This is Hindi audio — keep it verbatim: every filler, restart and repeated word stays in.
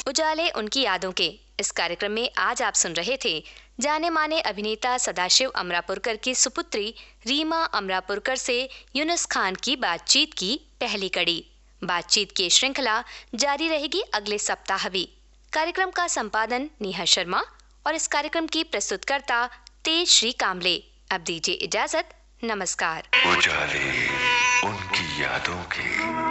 उजाले उनकी यादों के इस कार्यक्रम में आज आप सुन रहे थे जाने माने अभिनेता सदाशिव अमरापुरकर की सुपुत्री रीमा अमरापुरकर से यूनुस खान की बातचीत की पहली कड़ी। बातचीत की श्रृंखला जारी रहेगी अगले सप्ताह भी। कार्यक्रम का संपादन नेहा शर्मा और इस कार्यक्रम की प्रस्तुतकर्ता तेज श्री कामले। अब दीजिए इजाजत, नमस्कार। उजाले उनकी यादों के।